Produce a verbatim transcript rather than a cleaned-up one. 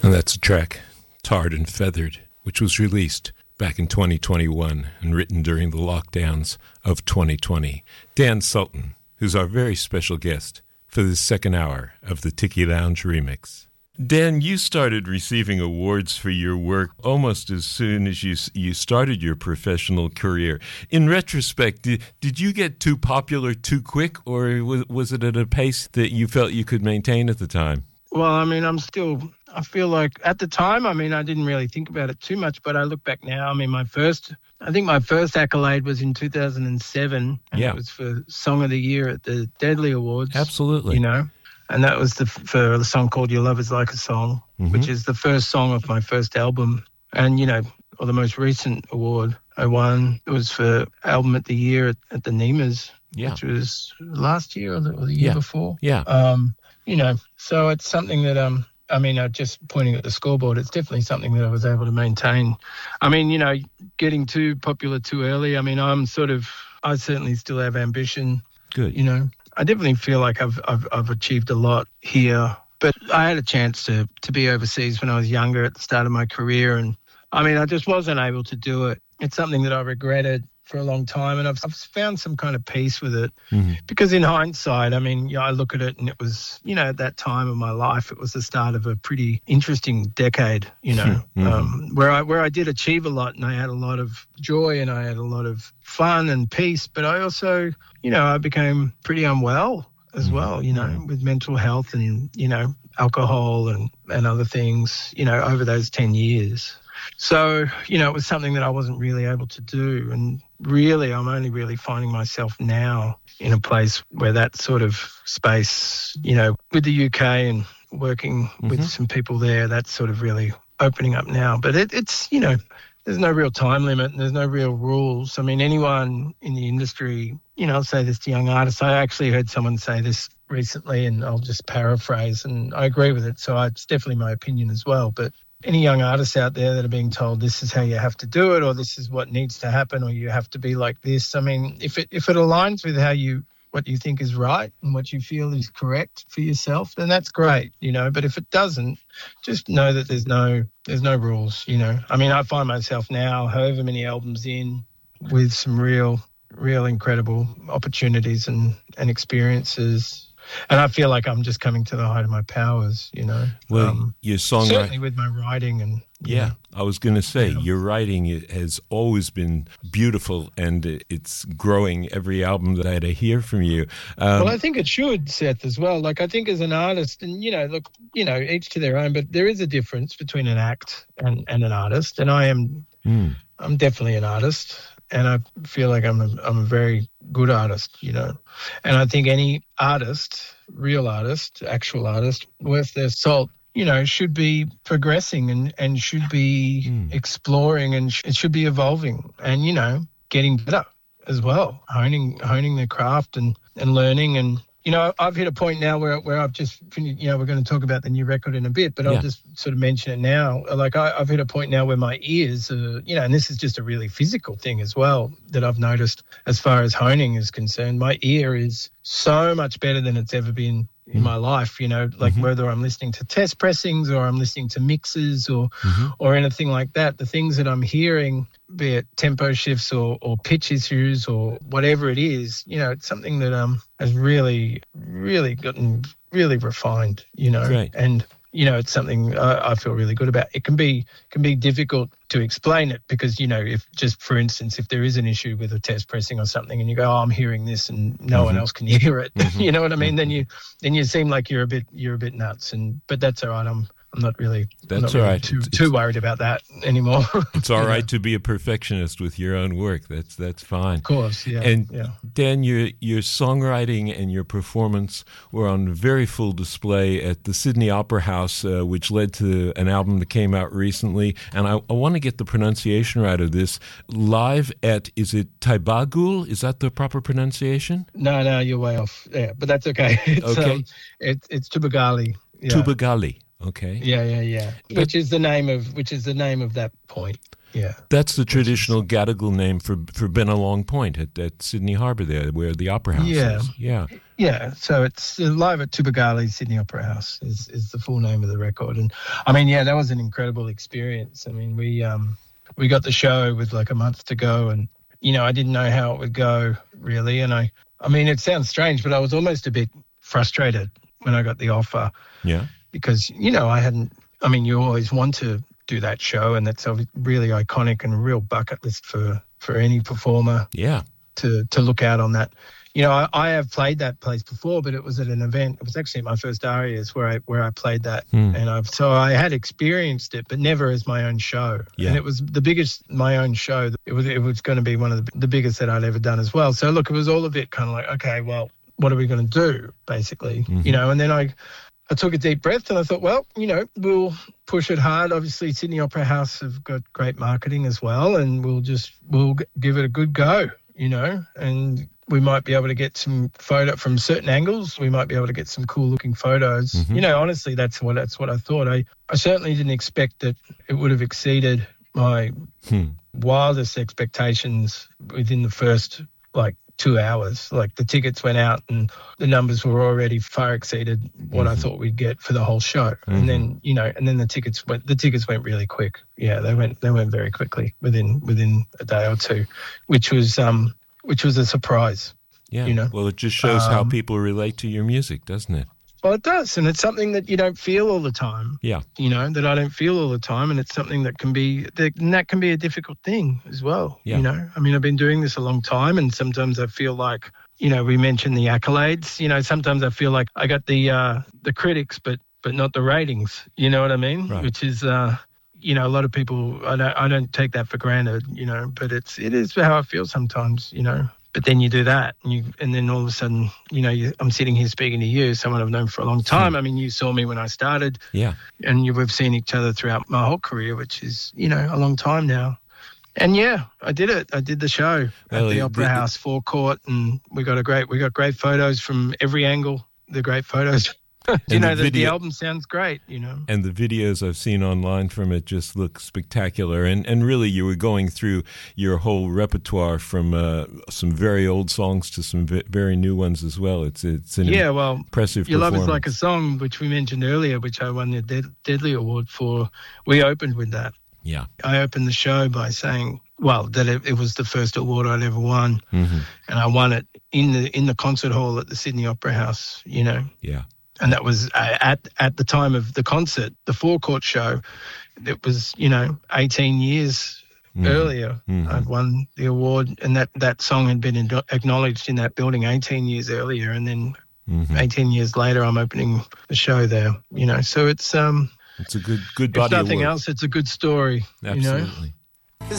And that's a track, Tarred and Feathered, which was released back in twenty twenty-one and written during the lockdowns of twenty twenty. Dan Sultan, who's our very special guest for this second hour of the Tiki Lounge Remix. Dan, you started receiving awards for your work almost as soon as you you started your professional career. In retrospect, did, did you get too popular too quick, or was, was it at a pace that you felt you could maintain at the time? Well, I mean, I'm still, I feel like at the time, I mean, I didn't really think about it too much, but I look back now, I mean, my first, I think my first accolade was in two thousand seven, and yeah. It was for Song of the Year at the Deadly Awards. Absolutely. You know, and that was the for the song called Your Love Is Like a Song, mm-hmm. which is the first song of my first album. And, you know, or the most recent award I won, it was for Album of the Year at, at the NEMAs, yeah. which was last year or the, or the year yeah. before. Yeah. Um, You know, so it's something that, um, I mean, uh, just pointing at the scoreboard, it's definitely something that I was able to maintain. I mean, you know, getting too popular too early, I mean, I'm sort of, I certainly still have ambition. Good. You know, I definitely feel like I've, I've, I've achieved a lot here. But I had a chance to, to be overseas when I was younger at the start of my career. And, I mean, I just wasn't able to do it. It's something that I regretted for a long time, and I've, I've found some kind of peace with it mm-hmm. because in hindsight, I mean, yeah, I look at it and it was, you know, at that time of my life, it was the start of a pretty interesting decade, you know, mm-hmm. um, where I where I did achieve a lot, and I had a lot of joy and I had a lot of fun and peace, but I also, you know, I became pretty unwell as mm-hmm. well, you know, mm-hmm. with mental health and, you know, alcohol and, and other things, you know, over those ten years. So, you know, it was something that I wasn't really able to do. And really, I'm only really finding myself now in a place where that sort of space, you know, with the U K and working mm-hmm. with some people there, that's sort of really opening up now. But it, it's, you know, there's no real time limit and there's no real rules. I mean, anyone in the industry, you know, I'll say this to young artists. I actually heard someone say this recently, and I'll just paraphrase, and I agree with it. So it's definitely my opinion as well. But any young artists out there that are being told this is how you have to do it, or this is what needs to happen, or you have to be like this. I mean, if it if it aligns with how you what you think is right and what you feel is correct for yourself, then that's great, you know. But if it doesn't, just know that there's no there's no rules, you know. I mean, I find myself now, however many albums in, with some real real incredible opportunities and and experiences. And I feel like I'm just coming to the height of my powers, you know. Well, um, your songwriting, certainly with my writing and yeah, know, I was going to say yeah. your writing has always been beautiful, and it's growing every album that I hear from you. Um, well, I think it should, Seth, as well. Like, I think as an artist, and you know, look, you know, each to their own, but there is a difference between an act and, and an artist, and I am, mm. I'm definitely an artist. And I feel like I'm a, I'm a very good artist, you know. And I think any artist, real artist, actual artist, worth their salt, you know, should be progressing and, and should be mm. exploring and sh- it should be evolving and, you know, getting better as well, honing honing their craft and, and learning. And, you know, I've hit a point now where where I've just, you know, we're going to talk about the new record in a bit, but yeah. I'll just sort of mention it now. Like I, I've hit a point now where my ears are, you know, and this is just a really physical thing as well that I've noticed as far as honing is concerned. My ear is so much better than it's ever been in mm. my life, you know, like mm-hmm. whether I'm listening to test pressings or I'm listening to mixes or mm-hmm. or anything like that, the things that I'm hearing, be it tempo shifts or, or pitch issues or whatever it is, you know, it's something that um has really, really gotten really refined, you know, Great. And you know, it's something I, I feel really good about. It can be can be difficult to explain it because, you know, if just for instance, if there is an issue with a test pressing or something and you go, oh, I'm hearing this and no mm-hmm. one else can hear it, mm-hmm. you know what I mean? Mm-hmm. Then you then you seem like you're a bit you're a bit nuts, and but that's all right. I'm I'm not really, That's not all really right. too, it's, too worried about that anymore. It's all right know? to be a perfectionist with your own work. That's that's fine. Of course, yeah. And yeah. Dan, your your songwriting and your performance were on very full display at the Sydney Opera House, uh, which led to an album that came out recently. And I, I want to get the pronunciation right of this. Live at, is it Taibagul? Is that the proper pronunciation? No, no, you're way off. Yeah, but that's okay. It's, okay. Um, it, it's Tubagali. Yeah. Tubagali. Okay. Yeah, yeah, yeah. But, which is the name of which is the name of that point. Yeah. That's the traditional Gadigal name for for Bennelong Point at, at Sydney Harbour there, where the Opera House yeah. is. Yeah. Yeah, so it's uh, Live at Tubagali Sydney Opera House is, is the full name of the record. And I mean, yeah, that was an incredible experience. I mean, we um we got the show with like a month to go, and you know, I didn't know how it would go really. And I, I mean, it sounds strange, but I was almost a bit frustrated when I got the offer. Yeah. Because, you know, I hadn't, I mean, you always want to do that show, and that's a really iconic and a real bucket list for, for any performer. Yeah. To, to look out on that. You know, I, I have played that place before, but it was at an event. It was actually at my first Arias where I where I played that, Hmm. and I've so I had experienced it, but never as my own show. Yeah. And it was the biggest my own show. It was it was going to be one of the, the biggest that I'd ever done as well. So look, it was all a bit kind of like, okay, well, what are we going to do, basically? Mm-hmm. You know, and then I I took a deep breath and I thought, well, you know, we'll push it hard. Obviously, Sydney Opera House have got great marketing as well, and we'll just we'll g- give it a good go. You know, and we might be able to get some photo from certain angles. We might be able to get some cool looking photos. Mm-hmm. You know, honestly, that's what that's what I thought. I, I certainly didn't expect that it would have exceeded my Hmm. wildest expectations within the first like two hours. Like the tickets went out and the numbers were already far exceeded what Mm-hmm. I thought we'd get for the whole show. Mm-hmm. And then, you know, and then the tickets went the tickets went really quick. Yeah, they went they went very quickly within within a day or two, which was um which was a surprise. Yeah. You know? Well, it just shows how Um, people relate to your music, doesn't it? Well, it does, and it's something that you don't feel all the time. Yeah. You know, that I don't feel all the time, and it's something that can be that, and that can be a difficult thing as well. Yeah. You know, I mean, I've been doing this a long time, and sometimes I feel like, you know, we mentioned the accolades. You know, sometimes I feel like I got the uh, the critics, but but not the ratings. You know what I mean? Right. Which is, uh, you know, a lot of people. I don't I don't take that for granted. You know, but it's it is how I feel sometimes. You know. But then you do that, and you, and then all of a sudden, you know, you, I'm sitting here speaking to you, someone I've known for a long time. I mean, you saw me when I started, Yeah. and you, we've seen each other throughout my whole career, which is, you know, a long time now. And yeah, I did it. I did the show Well, at the it- Opera the- House forecourt, and we got a great, we got great photos from every angle. The great photos. you And know, the the, the video- album sounds great. You know. And the videos I've seen online from it just look spectacular. And and really, you were going through your whole repertoire from uh, some very old songs to some ve- very new ones as well. It's it's an Yeah, well, impressive Your Love performance. Is Like a Song, which we mentioned earlier, which I won the Dead- Deadly Award for. We opened with that. Yeah. I opened the show by saying, well, that it, it was the first award I'd ever won, Mm-hmm. and I won it in the in the concert hall at the Sydney Opera House. You know, Yeah. and that was uh, at at the time of the concert, the forecourt show. It was, you know, eighteen years Mhm. earlier. Mhm. I'd won the award, and that that song had been ado- acknowledged in that building eighteen years earlier, and then Mhm. eighteen years later, I'm opening the show there. You know, so it's um, It's a good good if body of nothing work. else, it's a good story. You know. Absolutely.